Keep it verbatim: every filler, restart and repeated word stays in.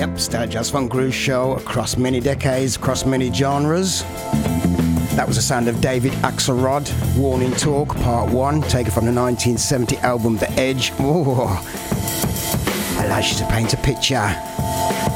Yep, Stellar Jazz Funk Groove Show across many decades, across many genres. That was the sound of David Axelrod, Warning Talk, Part one, taken from the nineteen seventy album The Edge. Ooh, allows you to paint a picture.